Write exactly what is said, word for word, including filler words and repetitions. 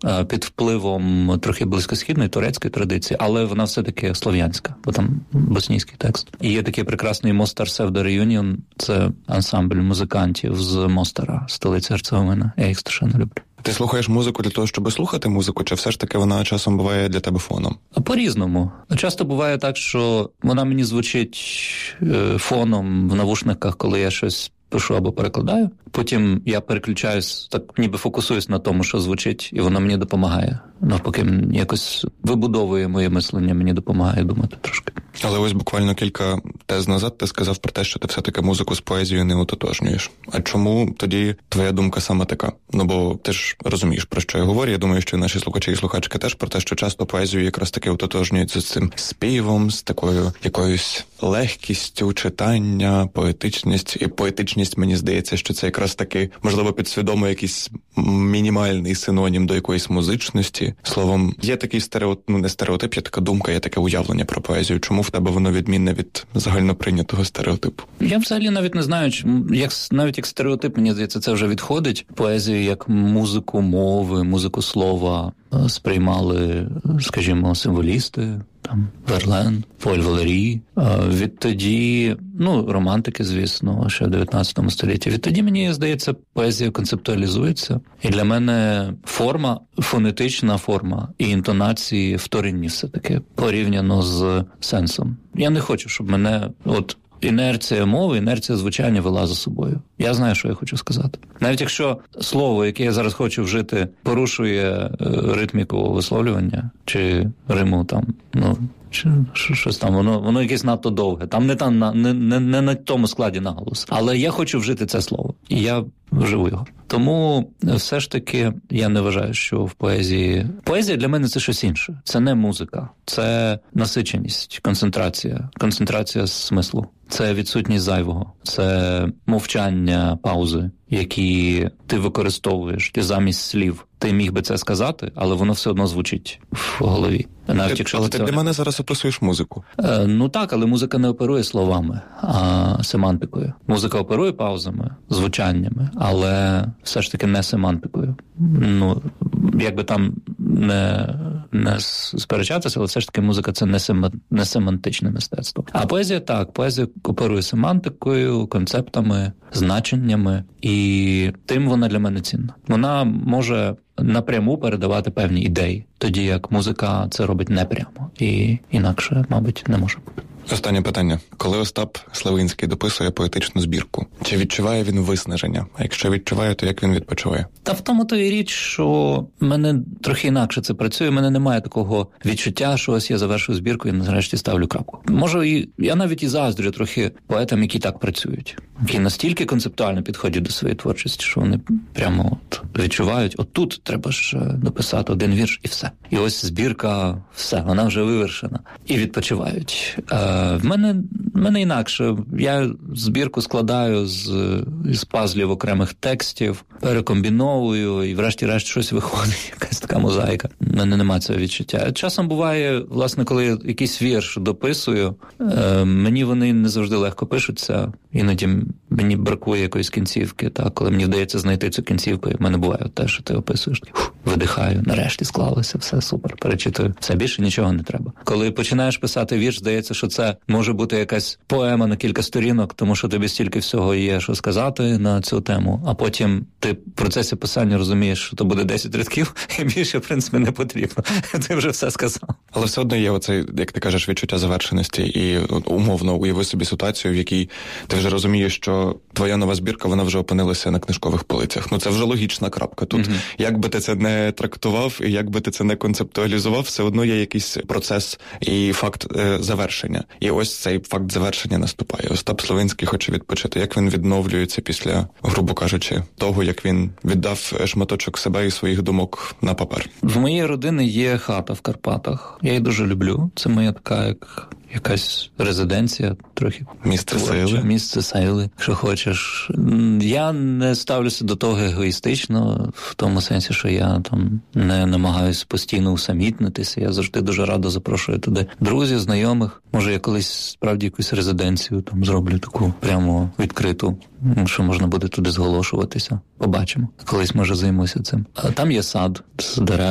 під впливом трохи близькосхідної, турецької традиції, але вона все-таки слов'янська, бо там боснійський текст. І є такий прекрасний Mostar Pseudo Reunion, це ансамбль музикантів з Мостара, столиці Герцеговини. Я їх страшенно люблю. Ти слухаєш музику для того, щоб слухати музику, чи все ж таки вона часом буває для тебе фоном? По-різному. Часто буває так, що вона мені звучить фоном в навушниках, коли я щось пишу або перекладаю. Потім я переключаюсь, так ніби фокусуюсь на тому, що звучить, і вона мені допомагає. Навпаки, якось вибудовує моє мислення, мені допомагає думати трошки. Але ось буквально кілька тез назад ти сказав про те, що ти все-таки музику з поезією не ототожнюєш. А чому тоді твоя думка саме така? Ну, бо ти ж розумієш, про що я говорю. Я думаю, що наші слухачі і слухачки теж про те, що часто поезію якраз таки ототожнюють з цим співом, з такою якоюсь легкістю читання, поетичність. І поетичність, мені здається, що це якраз таки, можливо, підсвідомо якийсь мінімальний синонім до якоїсь музичності. Словом, є такий стереотип, ну не стереотип, є така думка, є таке уявлення про поезію. Чому в тебе воно відмінне від загальноприйнятого стереотипу? Я взагалі навіть не знаю, як, навіть як стереотип, мені здається, це вже відходить. Поезію як музику мови, музику слова сприймали, скажімо, символісти, там Верлен, Поль Валерій. Відтоді, ну, романтики, звісно, ще в дев'ятнадцятому столітті. Відтоді, мені здається, поезія концептуалізується. І для мене форма, фонетична форма і інтонації вторинні все-таки порівняно з сенсом. Я не хочу, щоб мене от інерція мови, інерція звучання вела за собою. Я знаю, що я хочу сказати. Навіть якщо слово, яке я зараз хочу вжити, порушує ритміку висловлювання, чи риму там, ну, чи щось там, воно, воно якесь надто довге. Там не, там, не, не, не на тому складі наголос. Але я хочу вжити це слово. І я вживу його. Тому все ж таки я не вважаю, що в поезії... Поезія для мене це щось інше. Це не музика. Це насиченість, концентрація. Концентрація смислу. Це відсутність зайвого. Це мовчання, паузи, які ти використовуєш. Ти замість слів. Ти міг би це сказати, але воно все одно звучить в голові. Навіть, ти, але ти це... для мене зараз описуєш музику. Е, ну так, але музика не оперує словами, а семантикою. Музика оперує паузами, звучаннями, але все ж таки не семантикою. Ну, якби там не, не сперечатися, але все ж таки музика – це не, сема, не семантичне мистецтво. А поезія так, поезія оперує семантикою, концептами, значеннями, і тим вона для мене цінна. Вона може напряму передавати певні ідеї, тоді як музика це робить непрямо, і інакше, мабуть, не може бути. Останнє питання. Коли Остап Славинський дописує поетичну збірку, чи відчуває він виснаження? А якщо відчуває, то як він відпочиває? Та в тому то і річ, що в мене трохи інакше це працює. У мене немає такого відчуття, що ось я завершую збірку і нарешті ставлю крапку. Може, і я навіть і заздрю трохи поетам, які так працюють. Які настільки концептуально підходять до своєї творчості, що вони прямо от відчувають, от тут треба ж дописати один вірш і все. І ось збірка, все, вона вже вивершена. І відпочивають. В мене, в мене інакше. Я збірку складаю з, з пазлів окремих текстів, перекомбіновую, і врешті-решт щось виходить, якась така мозаїка. В мене немає цього відчуття. Часом буває, власне, коли я якийсь вірш дописую, мені вони не завжди легко пишуться. Іноді мені бракує якоїсь кінцівки. Так? Коли мені вдається знайти цю кінцівку, і в мене буває те, що ти описуєш. Фух, видихаю, нарешті склалося, все супер, перечитую. Все, більше нічого не треба. Коли починаєш писати вірш, здається, що це може бути якась поема на кілька сторінок, тому що тобі стільки всього є, що сказати на цю тему, а потім ти в процесі писання розумієш, що то буде десять рядків, і більше, в принципі, не потрібно. Ти вже все сказав. Але все одно є оцей, як ти кажеш, відчуття завершеності і умовно уяви собі ситуацію, в якій ти вже розумієш, що твоя нова збірка, вона вже опинилася на книжкових полицях. Ну, це вже логічна крапка тут. Mm-hmm. Як би ти це не трактував, і як би ти це не концептуалізував, все одно є якийсь процес і факт е, завершення. І ось цей факт завершення наступає. Остап Славинський хоче відпочити. Як він відновлюється після, грубо кажучи, того, як він віддав шматочок себе і своїх думок на папер? В моєї родини є хата в Карпатах. Я її дуже люблю. Це моя така, як... якась резиденція, трохи місце сили. Місце сили, якщо хочеш. Я не ставлюся до того егоїстично, в тому сенсі, що я там не намагаюся постійно усамітнитися. Я завжди дуже радо запрошую туди друзів, знайомих. Може, я колись справді якусь резиденцію там зроблю таку прямо відкриту, що можна буде туди зголошуватися. Побачимо. Колись, може, займуся цим. А там є сад з дерев.